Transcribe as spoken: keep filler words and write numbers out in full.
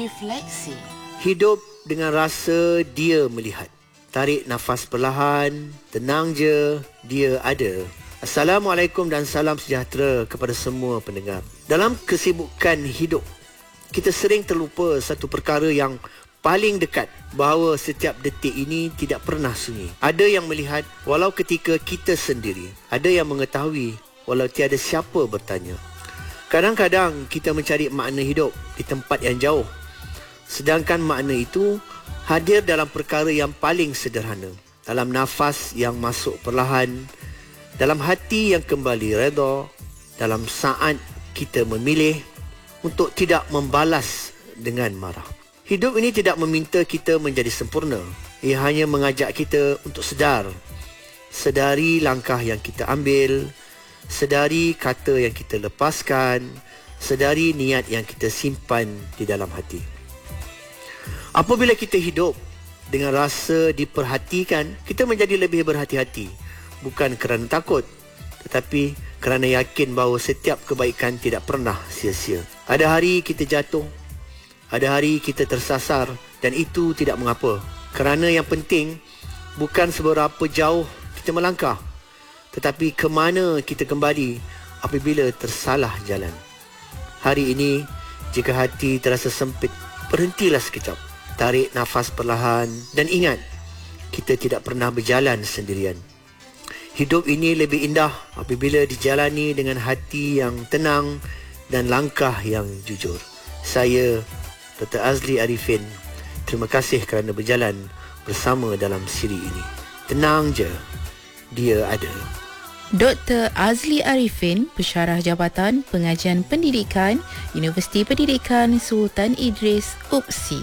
refleksi. Hidup dengan rasa dia melihat. Tarik nafas perlahan, tenang je, dia ada. Assalamualaikum dan salam sejahtera kepada semua pendengar. Dalam kesibukan hidup, kita sering terlupa satu perkara yang paling dekat, bahawa setiap detik ini tidak pernah sunyi. Ada yang melihat walau ketika kita sendiri. Ada yang mengetahui walau tiada siapa bertanya. Kadang-kadang kita mencari makna hidup di tempat yang jauh, sedangkan makna itu hadir dalam perkara yang paling sederhana. Dalam nafas yang masuk perlahan, dalam hati yang kembali redha, dalam saat kita memilih untuk tidak membalas dengan marah. Hidup ini tidak meminta kita menjadi sempurna. Ia hanya mengajak kita untuk sedar. Sedari langkah yang kita ambil, sedari kata yang kita lepaskan, sedari niat yang kita simpan di dalam hati. Apabila kita hidup dengan rasa diperhatikan, kita menjadi lebih berhati-hati. Bukan kerana takut, tetapi kerana yakin bahawa setiap kebaikan tidak pernah sia-sia. Ada hari kita jatuh, ada hari kita tersasar, dan itu tidak mengapa. Kerana yang penting bukan seberapa jauh kita melangkah, tetapi ke mana kita kembali apabila tersalah jalan. Hari ini, jika hati terasa sempit, berhentilah sekejap. Tarik nafas perlahan dan ingat, kita tidak pernah berjalan sendirian. Hidup ini lebih indah apabila dijalani dengan hati yang tenang dan langkah yang jujur. Saya, Doktor Azli Arifin, terima kasih kerana berjalan bersama dalam siri ini. Tenang je, dia ada. Doktor Azli Arifin, Pensyarah Jabatan Pengajian Pendidikan, Universiti Pendidikan Sultan Idris, U P S I.